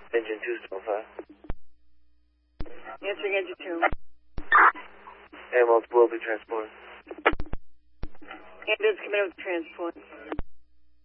Engine 275. Answering engine 2. And multiple open transport. Ambulance coming in with transport.